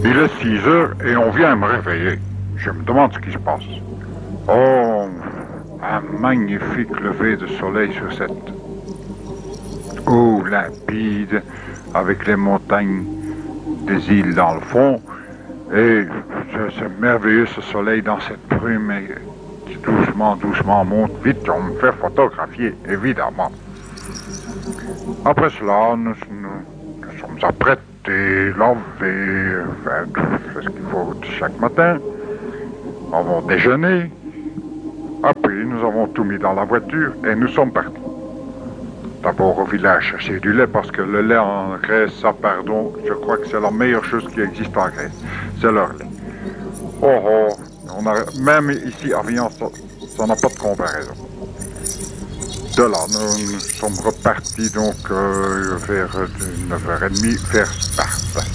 Il est 6 heures et on vient me réveiller. Je me demande ce qui se passe. Oh, un magnifique lever de soleil sur cette eau limpide avec les montagnes des îles dans le fond. Et c'est merveilleux ce soleil dans cette brume qui doucement monte. Vite, on me fait photographier, évidemment. Après cela, nous sommes apprêtés, lavés, faire ce qu'il faut chaque matin. Nous avons déjeuné. Après, nous avons tout mis dans la voiture et nous sommes partis. D'abord au village chercher du lait parce que le lait en Grèce, ça pardon, je crois que c'est la meilleure chose qui existe en Grèce. C'est leur lait. Même ici à Vian, ça n'a pas de comparaison. De là, nous sommes repartis donc vers 9h30 vers Sparte.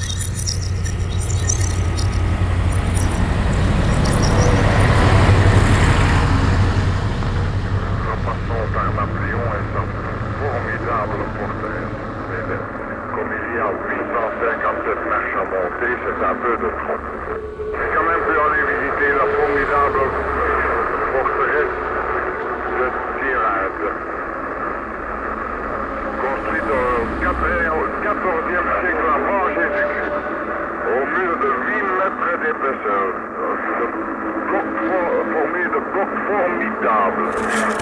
Repassons par Napoléon et sa formidable forteresse. Mais comme il y a 857 marches à monter, c'est un peu de trop. J'ai quand même pu aller visiter la formidable forteresse de Tyrade. Construite au XIVe siècle avant Jésus-Christ, au mur de 8 mètres d'épaisseur, formé de blocs formidables.